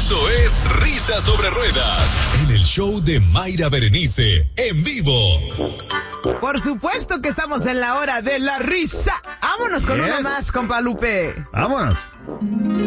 Esto es Risa sobre Ruedas, en el show de Mayra Berenice, en vivo. Por supuesto que estamos en la hora de la risa. Vámonos con una más, compa Lupe. Vámonos.